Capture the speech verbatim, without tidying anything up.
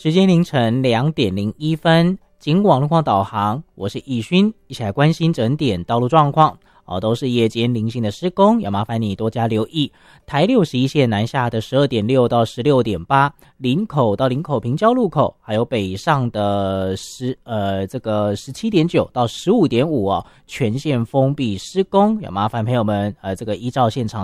时间凌晨两点零一分，警网路况导航，我是易勋，一起来关心整点道路状况。哦，都是夜间零星的施工，要麻烦你多加留意。台六十一线南下的十二点六到十六点八，林口到林口平交路口，还有北上的十呃这个十七点九到十五点五哦，全线封闭施工，要麻烦朋友们呃这个依照现场